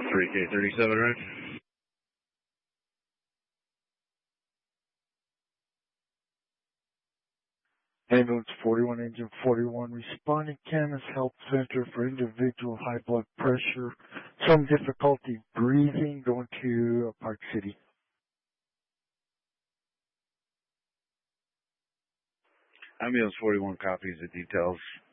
3K37, right? Ambulance 41, engine 41, responding Camas Health Center for individual high blood pressure, some difficulty breathing, going to Park City. Ambulance 41 copies the details.